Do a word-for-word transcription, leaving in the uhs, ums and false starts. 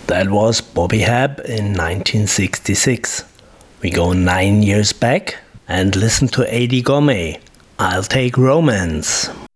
That was Bobby Hebb in nineteen sixty-six. We go nine years back and listen to Eddie Gourmet. I'll Take Romance.